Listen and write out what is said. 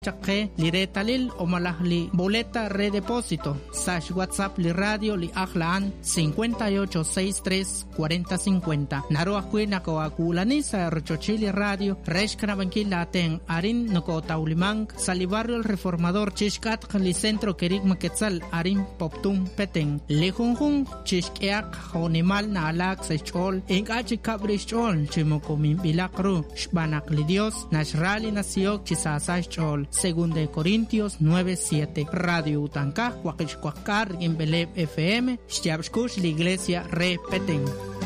chaqe li retalil o malah li boleta redepósito. Sash WhatsApp li radio li ahlaan 58634050. Naro akwina ko akulani sa Rochochili Radio. Resh kanabankila aten arin noko taulimang sa li barrio el reformador chishkat li centro kerigma quetzal arin poptum peteng. Lejunjun chishkeak honimal na alak sa chol. Ingachi kabrish chol chimokomim bilakru. Shbanak li Dios nashrali nasiok chisasa chol. Según de Corintios 9:7. Radio Utankah Huaquichcuacar en Beleb FM. Shtiabshkush la iglesia Re Peteng.